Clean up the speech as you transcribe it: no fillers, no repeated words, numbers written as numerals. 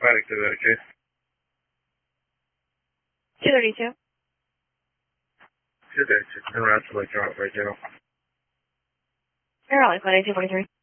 Atlantic to that case. 232. 232. En route to Lake Charles, right, General. Air Raleigh, flight 243.